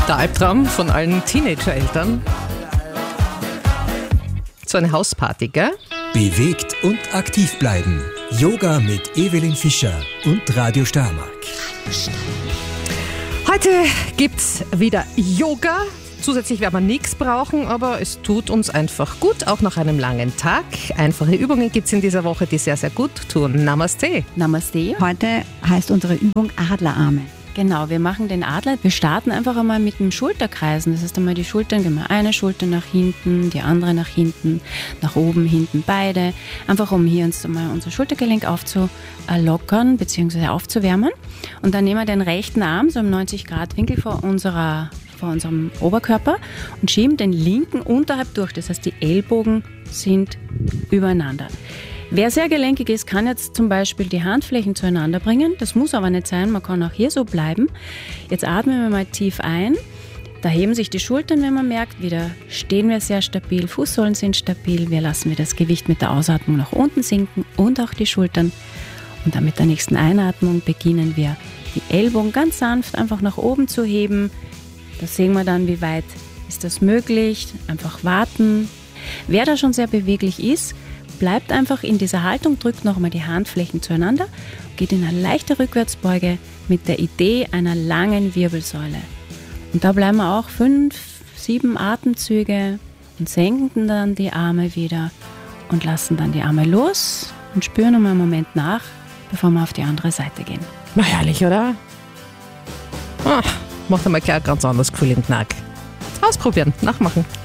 Der Albtraum von allen Teenager-Eltern. So eine Hausparty, gell? Bewegt und aktiv bleiben. Yoga mit Evelyn Fischer und Radio Steiermark. Heute gibt's wieder Yoga. Zusätzlich werden wir nichts brauchen, aber es tut uns einfach gut, auch nach einem langen Tag. Einfache Übungen gibt's in dieser Woche, die sehr, sehr gut tun. Namaste. Namaste. Heute heißt unsere Übung Adlerarme. Genau, wir machen den Adler. Wir starten einfach einmal mit dem Schulterkreisen. Das heißt einmal die Schultern, gehen wir eine Schulter nach hinten, die andere nach hinten, nach oben, hinten, beide. Einfach um hier uns einmal unser Schultergelenk aufzulockern bzw. aufzuwärmen. Und dann nehmen wir den rechten Arm so im 90-Grad-Winkel vor unserem Oberkörper und schieben den linken unterhalb durch. Das heißt, die Ellbogen sind übereinander. Wer sehr gelenkig ist, kann jetzt zum Beispiel die Handflächen zueinander bringen. Das muss aber nicht sein, man kann auch hier so bleiben. Jetzt atmen wir mal tief ein. Da heben sich die Schultern, wenn man merkt, wieder stehen wir sehr stabil, Fußsohlen sind stabil. Wir lassen wieder das Gewicht mit der Ausatmung nach unten sinken und auch die Schultern. Und dann mit der nächsten Einatmung beginnen wir, die Ellbogen ganz sanft einfach nach oben zu heben. Da sehen wir dann, wie weit ist das möglich. Einfach warten. Wer da schon sehr beweglich ist, bleibt einfach in dieser Haltung, drückt nochmal die Handflächen zueinander, geht in eine leichte Rückwärtsbeuge mit der Idee einer langen Wirbelsäule. Und da bleiben wir auch 5, 7 Atemzüge und senken dann die Arme wieder und lassen dann die Arme los und spüren nochmal einen Moment nach, bevor wir auf die andere Seite gehen. Na herrlich, oder? Macht einmal gleich ein ganz anderes Gefühl im Knack. Ausprobieren, nachmachen.